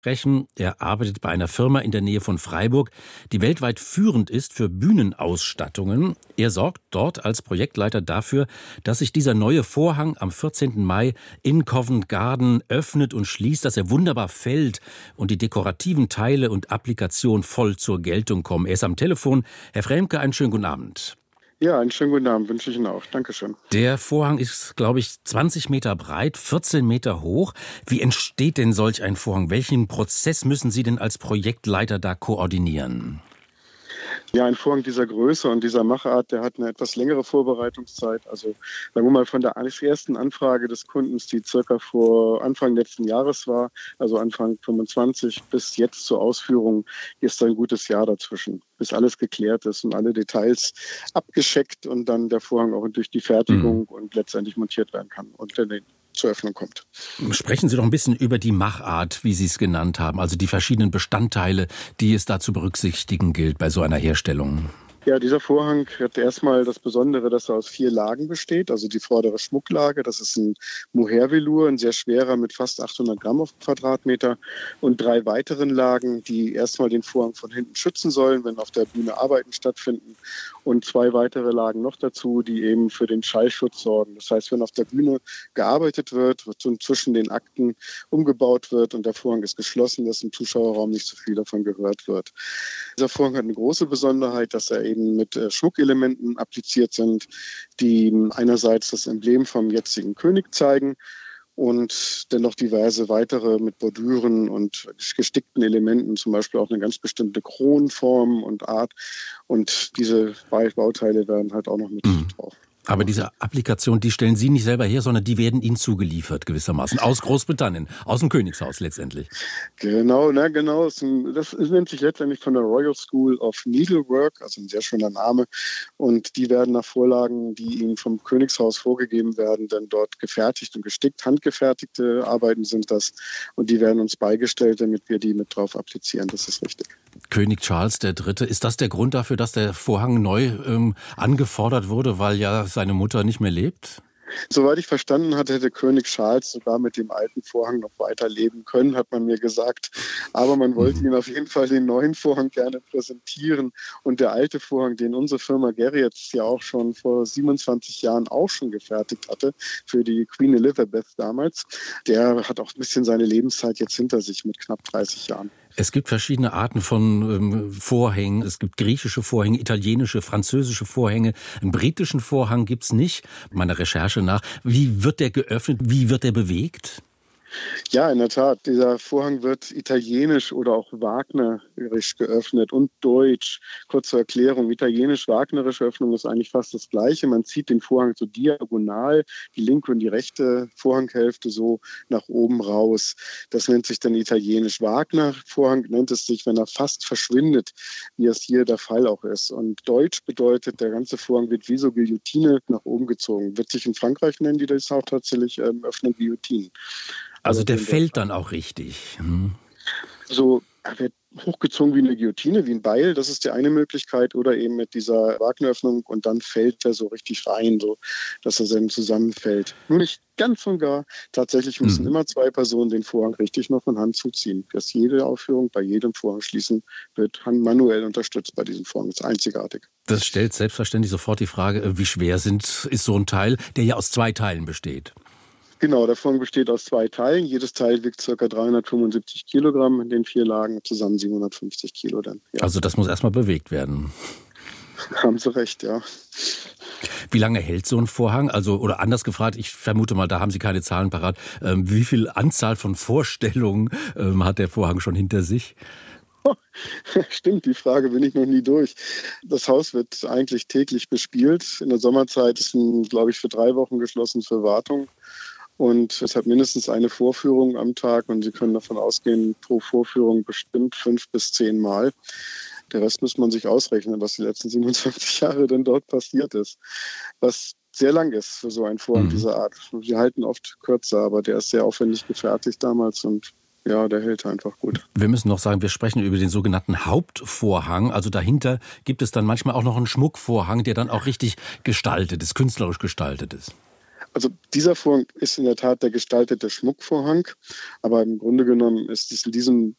sprechen. Er arbeitet bei einer Firma in der Nähe von Freiburg, die weltweit führend ist für Bühnenausstattungen. Er sorgt dort als Projektleiter dafür, dass sich dieser neue Vorhang am 14. Mai in Covent Garden öffnet und schließt, dass er wunderbar fällt und die dekorativen Teile und Applikationen voll zur Geltung kommen. Er ist am Telefon. Herr Fremke, einen schönen guten Abend. Ja, einen schönen guten Abend wünsche ich Ihnen auch. Dankeschön. Der Vorhang ist, glaube ich, 20 Meter breit, 14 Meter hoch. Wie entsteht denn solch ein Vorhang? Welchen Prozess müssen Sie denn als Projektleiter da koordinieren? Ja, ein Vorhang dieser Größe und dieser Machart, der hat eine etwas längere Vorbereitungszeit. Also sagen wir mal von der ersten Anfrage des Kundens, die circa vor Anfang letzten Jahres war, also Anfang 25, bis jetzt zur Ausführung, ist ein gutes Jahr dazwischen, bis alles geklärt ist und alle Details abgescheckt und dann der Vorhang auch durch die Fertigung und letztendlich montiert werden kann und zur Öffnung kommt. Sprechen Sie doch ein bisschen über die Machart, wie Sie es genannt haben, also die verschiedenen Bestandteile, die es da zu berücksichtigen gilt bei so einer Herstellung. Ja, dieser Vorhang hat erstmal das Besondere, dass er aus 4 Lagen besteht. Also die vordere Schmucklage, das ist ein Mohair-Velour, ein sehr schwerer mit fast 800 Gramm auf Quadratmeter. Und 3 weiteren Lagen, die erstmal den Vorhang von hinten schützen sollen, wenn auf der Bühne Arbeiten stattfinden. Und 2 weitere Lagen noch dazu, die eben für den Schallschutz sorgen. Das heißt, wenn auf der Bühne gearbeitet wird zwischen den Akten umgebaut wird und der Vorhang ist geschlossen, dass im Zuschauerraum nicht so viel davon gehört wird. Dieser Vorhang hat eine große Besonderheit, dass er eben mit Schmuckelementen appliziert sind, die einerseits das Emblem vom jetzigen König zeigen und dennoch diverse weitere mit Bordüren und gestickten Elementen, zum Beispiel auch eine ganz bestimmte Kronenform und Art. Und diese Bauteile werden halt auch noch mit drauf. Aber diese Applikation, die stellen Sie nicht selber her, sondern die werden Ihnen zugeliefert gewissermaßen, aus Großbritannien, aus dem Königshaus letztendlich. Genau. Das nennt sich letztendlich von der Royal School of Needlework, also ein sehr schöner Name. Und die werden nach Vorlagen, die ihnen vom Königshaus vorgegeben werden, dann dort gefertigt und gestickt. Handgefertigte Arbeiten sind das und die werden uns beigestellt, damit wir die mit drauf applizieren. Das ist richtig. König Charles III., ist das der Grund dafür, dass der Vorhang neu angefordert wurde, weil ja seine Mutter nicht mehr lebt? Soweit ich verstanden hatte, hätte König Charles sogar mit dem alten Vorhang noch weiterleben können, hat man mir gesagt. Aber man wollte ihm auf jeden Fall den neuen Vorhang gerne präsentieren. Und der alte Vorhang, den unsere Firma Gerriets ja auch schon vor 27 Jahren auch schon gefertigt hatte, für die Queen Elizabeth damals, der hat auch ein bisschen seine Lebenszeit jetzt hinter sich mit knapp 30 Jahren. Es gibt verschiedene Arten von Vorhängen. Es gibt griechische Vorhänge, italienische, französische Vorhänge. Einen britischen Vorhang gibt's nicht. Meiner Recherche nach. Wie wird der geöffnet? Wie wird der bewegt? Ja, in der Tat. Dieser Vorhang wird italienisch oder auch wagnerisch geöffnet und deutsch. Kurze Erklärung. Italienisch-wagnerische Öffnung ist eigentlich fast das Gleiche. Man zieht den Vorhang so diagonal, die linke und die rechte Vorhanghälfte so nach oben raus. Das nennt sich dann italienisch. Wagner-Vorhang nennt es sich, wenn er fast verschwindet, wie es hier der Fall auch ist. Und deutsch bedeutet, der ganze Vorhang wird wie so Guillotine nach oben gezogen. Wird sich in Frankreich nennen, die das auch tatsächlich öffnen, Guillotine. Also der fällt dann auch richtig. So, er wird hochgezogen wie eine Guillotine, wie ein Beil, das ist die eine Möglichkeit, oder eben mit dieser Wagneröffnung und dann fällt er so richtig rein, so dass er dann zusammenfällt. Nur nicht ganz und gar. Tatsächlich müssen immer 2 Personen den Vorhang richtig noch von Hand zuziehen. Das jede Aufführung bei jedem Vorhang schließen wird manuell unterstützt bei diesem Vorhang. Das ist einzigartig. Das stellt selbstverständlich sofort die Frage, wie schwer ist so ein Teil, der ja aus 2 Teilen besteht. Genau, der Vorhang besteht aus 2 Teilen. Jedes Teil wiegt ca. 375 Kilogramm in den 4 Lagen, zusammen 750 Kilo dann. Ja. Also das muss erstmal bewegt werden. Haben Sie recht, ja. Wie lange hält so ein Vorhang? Also, oder anders gefragt, ich vermute mal, da haben Sie keine Zahlen parat. Wie viel Anzahl von Vorstellungen hat der Vorhang schon hinter sich? Stimmt, die Frage bin ich noch nie durch. Das Haus wird eigentlich täglich bespielt. In der Sommerzeit ist, glaube ich, für 3 Wochen geschlossen für Wartung. Und es hat mindestens eine Vorführung am Tag und Sie können davon ausgehen, pro Vorführung bestimmt 5 bis 10 Mal. Der Rest muss man sich ausrechnen, was die letzten 27 Jahre denn dort passiert ist. Was sehr lang ist für so einen Vorhang dieser Art. Wir halten oft kürzer, aber der ist sehr aufwendig gefertigt damals und ja, der hält einfach gut. Wir müssen noch sagen, wir sprechen über den sogenannten Hauptvorhang. Also dahinter gibt es dann manchmal auch noch einen Schmuckvorhang, der dann auch richtig gestaltet ist, künstlerisch gestaltet ist. Also dieser Vorhang ist in der Tat der gestaltete Schmuckvorhang, aber im Grunde genommen ist es in diesem